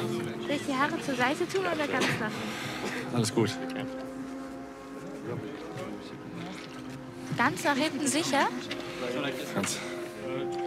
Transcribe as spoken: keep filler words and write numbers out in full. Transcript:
Soll ich die Haare zur Seite tun oder ganz nach hinten? Alles gut. Ganz nach hinten sicher? Ganz.